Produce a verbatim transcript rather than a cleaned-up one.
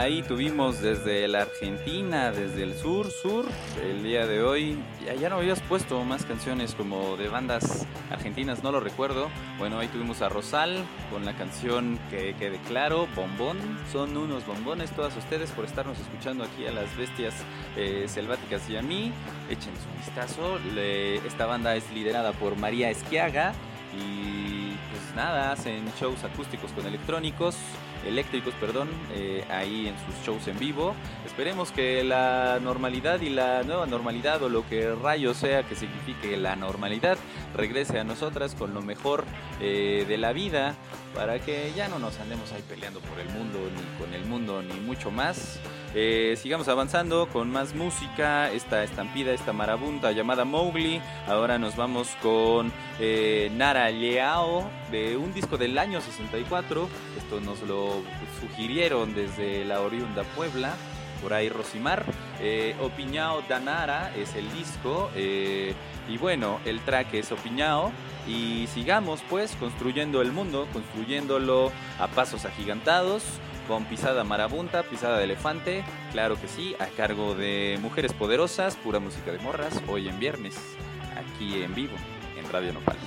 ahí tuvimos desde la Argentina, desde el sur, sur, el día de hoy. Ya, ya no habías puesto más canciones como de bandas argentinas, no lo recuerdo. Bueno, ahí tuvimos a Rosal con la canción que quede claro, Bombón. Son unos bombones todas ustedes por estarnos escuchando aquí a las bestias eh, selváticas y a mí. Echen su vistazo. Le, esta banda es liderada por María Esquiaga y pues nada, hacen shows acústicos con electrónicos. eléctricos, perdón, eh, ahí en sus shows en vivo. Esperemos que la normalidad y la nueva normalidad, o lo que rayos sea que signifique la normalidad, regrese a nosotras con lo mejor eh, de la vida, para que ya no nos andemos ahí peleando por el mundo, ni con el mundo, ni mucho más. Eh, sigamos avanzando con más música, esta estampida, esta marabunta llamada Mowgli. Ahora nos vamos con eh, Nara Leao, de un disco del año sesenta y cuatro. Esto nos lo sugirieron desde la oriunda Puebla, por ahí Rosimar. eh, Opiñao Danara es el disco, eh, y bueno, el track es Opiñao. Y sigamos pues construyendo el mundo, construyéndolo a pasos agigantados, con pisada marabunta, pisada de elefante, claro que sí, a cargo de Mujeres Poderosas, pura música de morras, hoy en viernes, aquí en vivo, en Radio Nopal.